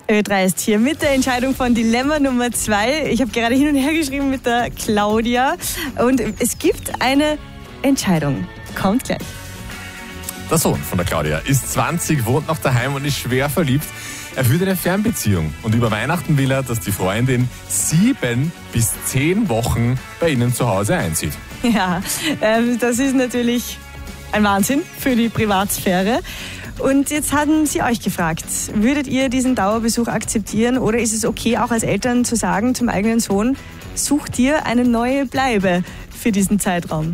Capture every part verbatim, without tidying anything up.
Ö drei ist hier mit der Entscheidung von Dilemma Nummer zwei. Ich habe gerade hin und her geschrieben mit der Claudia und es gibt eine Entscheidung. Kommt gleich. Der Sohn von der Claudia ist zwanzig, wohnt noch daheim und ist schwer verliebt. Er führt eine Fernbeziehung und über Weihnachten will er, dass die Freundin sieben bis zehn Wochen bei ihnen zu Hause einzieht. Ja, ähm, das ist natürlich ein Wahnsinn für die Privatsphäre. Und jetzt haben sie euch gefragt, würdet ihr diesen Dauerbesuch akzeptieren oder ist es okay, auch als Eltern zu sagen zum eigenen Sohn, such dir eine neue Bleibe für diesen Zeitraum?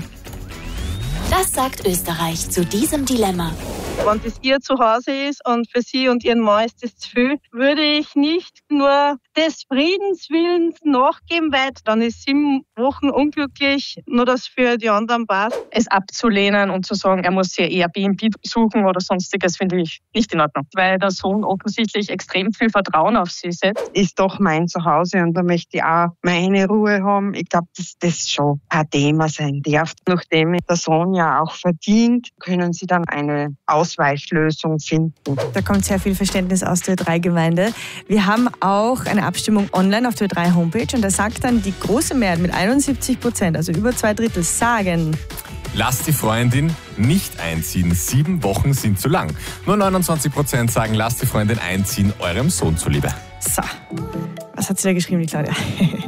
Das sagt Österreich zu diesem Dilemma. Wenn das ihr zu Hause ist und für sie und ihren Mann ist das zu viel, würde ich nicht nur des Friedenswillens nachgeben, weil dann ist sieben Wochen unglücklich, nur dass für die anderen passt. Es abzulehnen und zu sagen, er muss sich Airbnb suchen oder sonstiges, finde ich nicht in Ordnung. Weil der Sohn offensichtlich extrem viel Vertrauen auf sie setzt. Ist doch mein Zuhause und da möchte ich auch meine Ruhe haben. Ich glaube, dass das schon ein Thema sein darf. Nachdem der Sohn ja auch verdient, können sie dann eine Ausweichlösung finden. Da kommt sehr viel Verständnis aus der Ö drei Gemeinde. Wir haben auch eine Abstimmung online auf der Ö drei Homepage und da sagt dann die große Mehrheit mit einundsiebzig Prozent, also über zwei Drittel, sagen: Lasst die Freundin nicht einziehen, sieben Wochen sind zu lang. Nur neunundzwanzig Prozent sagen, lasst die Freundin einziehen, eurem Sohn zuliebe. So, was hat sie da geschrieben, die Claudia?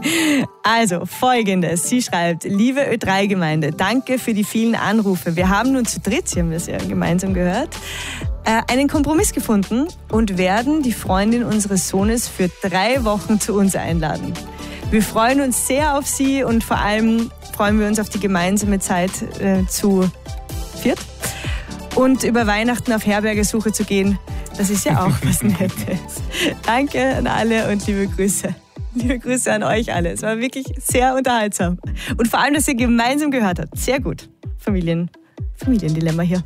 Also, Folgendes. Sie schreibt, liebe Ö drei Gemeinde, danke für die vielen Anrufe. Wir haben nun zu dritt, Sie haben das ja gemeinsam gehört, äh, einen Kompromiss gefunden und werden die Freundin unseres Sohnes für drei Wochen zu uns einladen. Wir freuen uns sehr auf Sie und vor allem freuen wir uns auf die gemeinsame Zeit äh, zu viert. Und über Weihnachten auf Herbergesuche zu gehen, das ist ja auch was Nettes. Danke an alle und liebe Grüße. Liebe Grüße an euch alle. Es war wirklich sehr unterhaltsam. Und vor allem, dass ihr gemeinsam gehört habt. Sehr gut. Familien, Familiendilemma hier.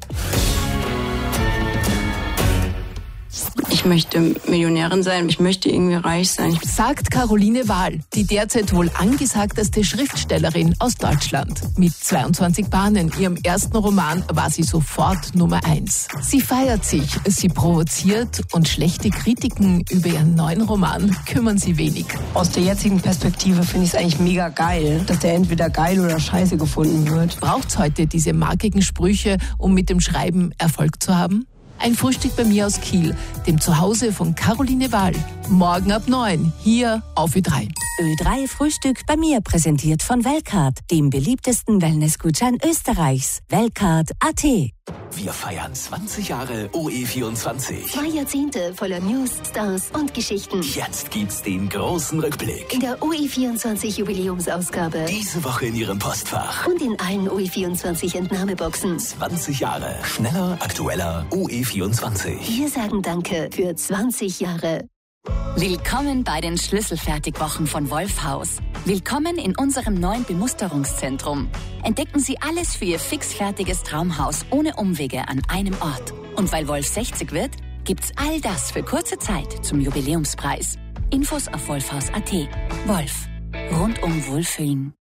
Ich möchte Millionärin sein, ich möchte irgendwie reich sein. Sagt Caroline Wahl, die derzeit wohl angesagteste Schriftstellerin aus Deutschland. Mit zweiundzwanzig Bahnen, ihrem ersten Roman, war sie sofort Nummer eins. Sie feiert sich, sie provoziert und schlechte Kritiken über ihren neuen Roman kümmern sie wenig. Aus der jetzigen Perspektive finde ich es eigentlich mega geil, dass der entweder geil oder scheiße gefunden wird. Braucht's heute diese markigen Sprüche, um mit dem Schreiben Erfolg zu haben? Ein Frühstück bei mir aus Kiel, dem Zuhause von Caroline Wahl. Morgen ab neun, hier auf Ö drei. Ö drei Frühstück bei mir, präsentiert von Weltcard, dem beliebtesten Wellnessgutschein Österreichs. Weltcard punkt a t. Wir feiern zwanzig Jahre O E vierundzwanzig. Zwei Jahrzehnte voller News, Stars und Geschichten. Jetzt gibt's den großen Rückblick. In der O E vierundzwanzig Jubiläumsausgabe. Diese Woche in Ihrem Postfach. Und in allen O E vierundzwanzig Entnahmeboxen. zwanzig Jahre. Schneller, aktueller O E vierundzwanzig. Wir sagen Danke für zwanzig Jahre. Willkommen bei den Schlüsselfertigwochen von Wolfhaus. Willkommen in unserem neuen Bemusterungszentrum. Entdecken Sie alles für Ihr fixfertiges Traumhaus ohne Umwege an einem Ort. Und weil Wolf sechzig wird, gibt's all das für kurze Zeit zum Jubiläumspreis. Infos auf wolfhaus punkt a t. Wolf. Rundum Wohlfühlen.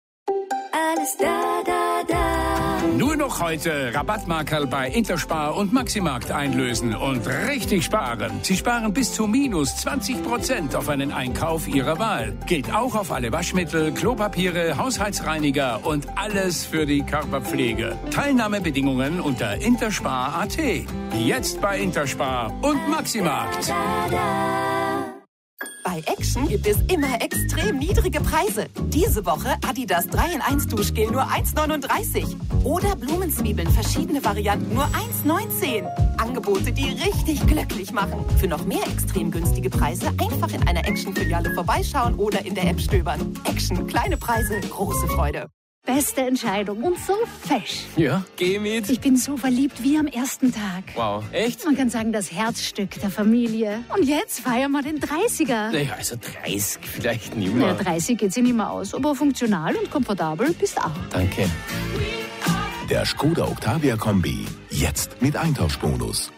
Alles da, da, da. Nur noch heute Rabattmarkerl bei Interspar und Maximarkt einlösen und richtig sparen. Sie sparen bis zu minus zwanzig Prozent auf einen Einkauf Ihrer Wahl. Gilt auch auf alle Waschmittel, Klopapiere, Haushaltsreiniger und alles für die Körperpflege. Teilnahmebedingungen unter interspar punkt a t. Jetzt bei Interspar und Maximarkt. Da, da, da. Bei Action gibt es immer extrem niedrige Preise. Diese Woche Adidas drei in eins Duschgel nur eins neununddreißig. Oder Blumenzwiebeln, verschiedene Varianten nur eins neunzehn. Angebote, die richtig glücklich machen. Für noch mehr extrem günstige Preise einfach in einer Action-Filiale vorbeischauen oder in der App stöbern. Action, kleine Preise, große Freude. Beste Entscheidung und so fesch. Ja, geh mit. Ich bin so verliebt wie am ersten Tag. Wow, echt? Man kann sagen, das Herzstück der Familie. Und jetzt feiern wir den dreißiger. Naja, also dreißig vielleicht nicht mehr. Ja, dreißig geht sich nicht mehr aus, aber funktional und komfortabel bist auch. Danke. Der Skoda Octavia Kombi, jetzt mit Eintauschbonus.